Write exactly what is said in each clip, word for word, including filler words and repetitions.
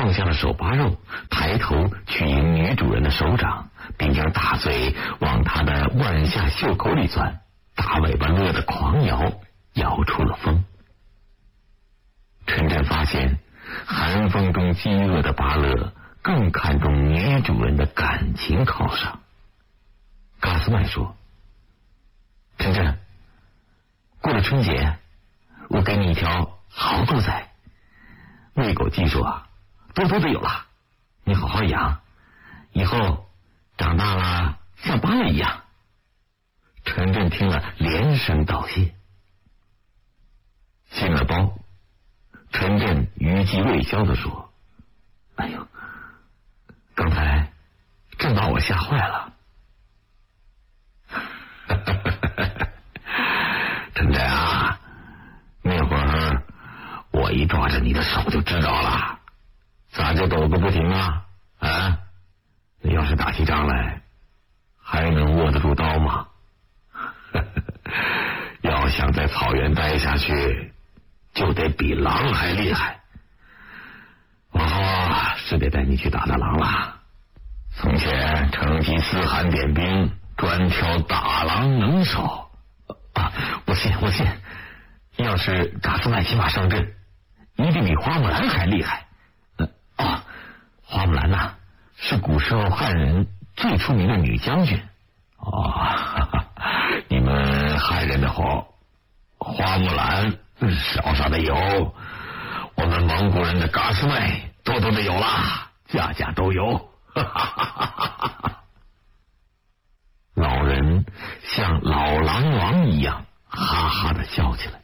放下了手扒肉，抬头去迎女主人的手掌，并将大嘴往她的腕下袖口里钻，大尾巴乐得狂摇，摇出了风。陈震发现寒风中饥饿的巴勒更看重女主人的感情犒赏。嘎斯麦说：“陈震，过了春节，我给你一条好狗崽，喂狗技术啊，多多的有了，你好好养，以后长大了像巴勒一样。”陈震听了连声道谢。进了包，陈震余悸未消的说：“哎呦，刚才真把我吓坏了。”陈震啊，那会儿我一抓着你的手就知道了，咋就抖个不停啊？啊，要是打起仗来，还能握得住刀吗？要想在草原待下去，就得比狼还厉害。往后是得带你去打打狼了。从前成吉思汗点兵，专挑大狼能手。啊，我信我信，要是嘎斯麦骑马上阵，一定比花木兰还厉害。呃啊，花木兰呐、啊，是古时候汉人最出名的女将军。哦，哈哈，你们汉人的话，花木兰少少的有，我们蒙古人的嘎斯麦多多的有啦，家家都有。哈哈哈哈哈！老人像老狼王一样哈哈的笑起来。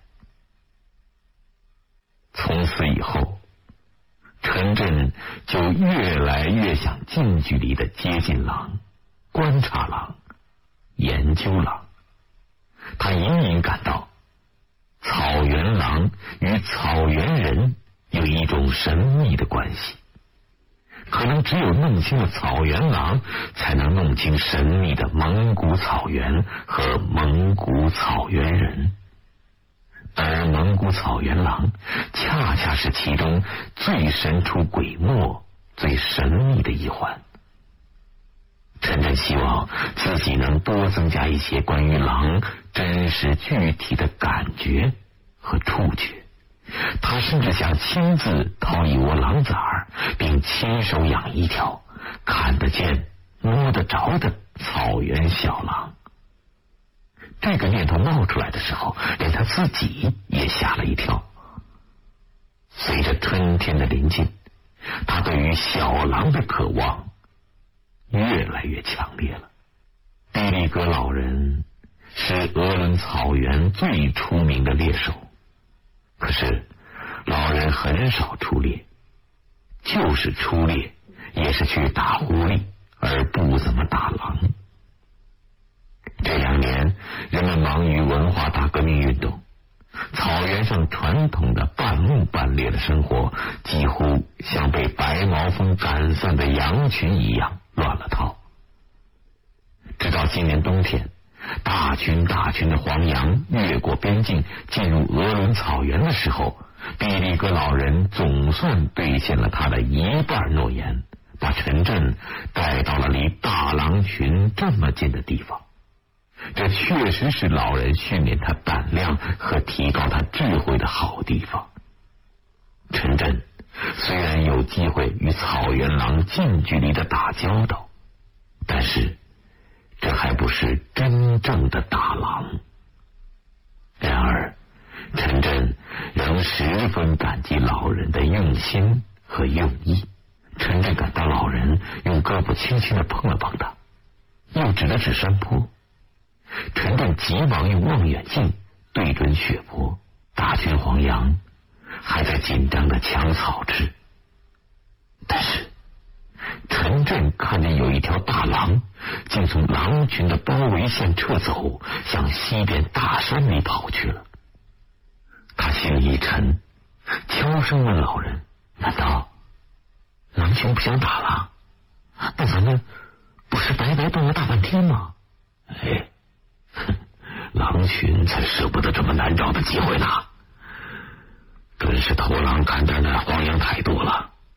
从此以后，陈震就越来越想近距离的接近狼，观察狼，研究狼。他隐隐感到草原狼与草原人有一种神秘的关系，可能只有弄清了草原狼，才能弄清神秘的蒙古草原和蒙古草原人。而蒙古草原狼恰恰是其中最神出鬼没、最神秘的一环。陈震希望自己能多增加一些关于狼真实具体的感觉和触觉。他甚至想亲自掏一窝狼崽儿，并亲手养一条看得见、摸得着的草原小狼。这个念头冒出来的时候，连他自己也吓了一跳。随着春天的临近，他对于小狼的渴望越来越强烈了。比利格老人是鄂伦草原最出名的猎手，可是老人很少出猎，就是出猎也是去打狐狸，而不怎么打狼。这两年人们忙于文化大革命运动，草原上传统的半牧半猎的生活几乎像被白毛风赶散的羊群一样乱了套。直到今年冬天，大群大群的黄羊越过边境进入鄂伦草原的时候，比利格老人总算兑现了他的一半诺言，把陈震带到了离大狼群这么近的地方。这确实是老人训练他胆量和提高他智慧的好地方。陈震虽然有机会与草原狼近距离的打交道，但是这还不是真正的打狼。然而陈震仍十分感激老人的用心和用意。陈震感到老人用胳膊轻轻的碰了碰他，又指了指山坡。陈震急忙用望远镜对准血泊，大群黄羊还在紧张的抢草吃。但是陈震看见有一条大狼竟从狼群的包围线撤走，向西边大山里跑去了。他心里一沉，悄声问老人：“难道狼群不想打了？那咱们不是白白动了大半天吗？”哎，狼群才舍不得这么难找的机会呢。准是头狼看着那黄羊太多了，